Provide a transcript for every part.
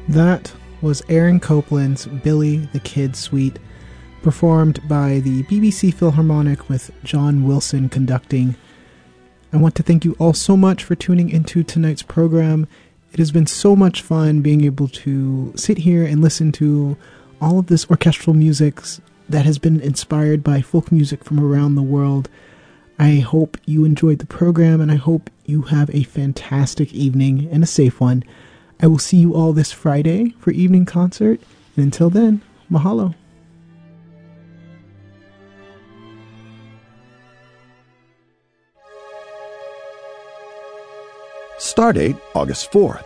That was Aaron Copland's Billy the Kid Suite, performed by the BBC Philharmonic with John Wilson conducting. I want to thank you all so much for tuning into tonight's program. It has been so much fun being able to sit here and listen to all of this orchestral music that has been inspired by folk music from around the world. I hope you enjoyed the program, and I hope you have a fantastic evening and a safe one. I will see you all this Friday for evening concert, and until then, mahalo. Stardate August 4th.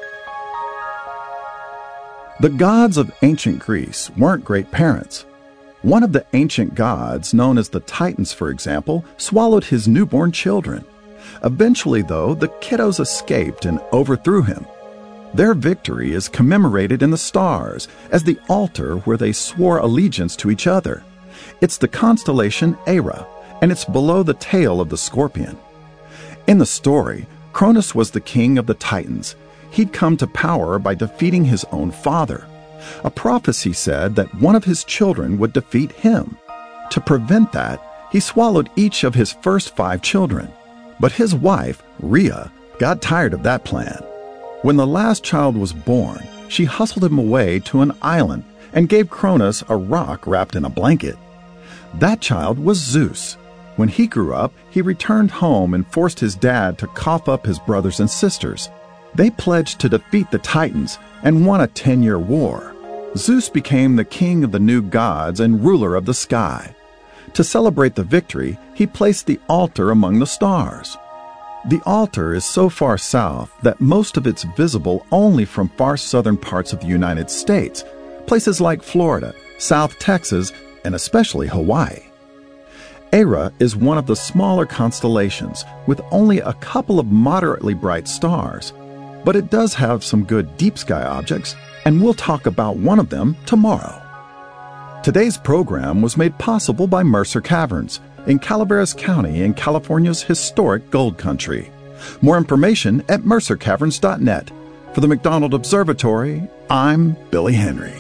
The gods of ancient Greece weren't great parents. One of the ancient gods, known as the Titans, for example, swallowed his newborn children. Eventually, though, the kiddos escaped and overthrew him. Their victory is commemorated in the stars as the altar where they swore allegiance to each other. It's the constellation Era, and it's below the tail of the scorpion. In the story, Cronus was the king of the Titans. He'd come to power by defeating his own father. A prophecy said that one of his children would defeat him. To prevent that, he swallowed each of his first 5 children. But his wife, Rhea, got tired of that plan. When the last child was born, she hustled him away to an island and gave Cronus a rock wrapped in a blanket. That child was Zeus. When he grew up, he returned home and forced his dad to cough up his brothers and sisters. They pledged to defeat the Titans and won a 10-year war. Zeus became the king of the new gods and ruler of the sky. To celebrate the victory, he placed the altar among the stars. The altar is so far south that most of it's visible only from far southern parts of the United States, places like Florida, South Texas, and especially Hawaii. Era is one of the smaller constellations with only a couple of moderately bright stars, but it does have some good deep sky objects, and we'll talk about one of them tomorrow. Today's program was made possible by Mercer Caverns in Calaveras County in California's historic gold country. More information at mercercaverns.net. For the McDonald Observatory, I'm Billy Henry.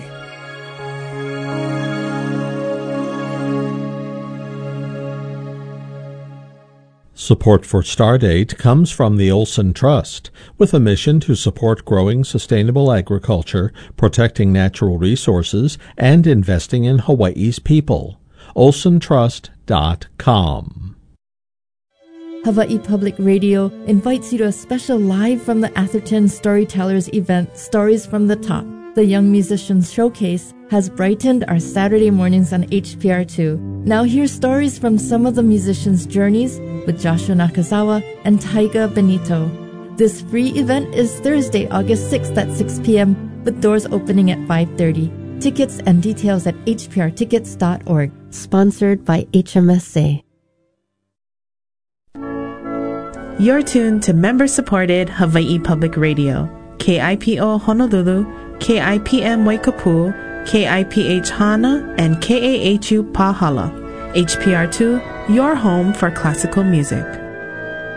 Support for Stardate comes from the Olson Trust, with a mission to support growing sustainable agriculture, protecting natural resources, and investing in Hawaii's people. olsontrust.com. Hawaii Public Radio invites you to a special Live from the Atherton Storytellers event, Stories from the Top. The Young Musicians Showcase has brightened our Saturday mornings on HPR2. Now hear stories from some of the musicians' journeys with Joshua Nakazawa and Taiga Benito. This free event is Thursday, August 6th at 6 p.m. with doors opening at 5:30. Tickets and details at hprtickets.org. Sponsored by HMSA. You're tuned to member-supported Hawaii Public Radio, KIPO Honolulu, KIPM Waikapu, KIPH Hana, and KAHU Pahala. HPR2, your home for classical music.